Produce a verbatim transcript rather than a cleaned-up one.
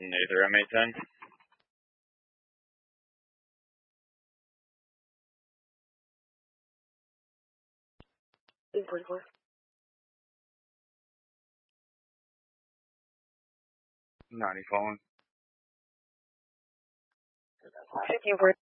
Neither M eight ten. ninety phone. fifteen four.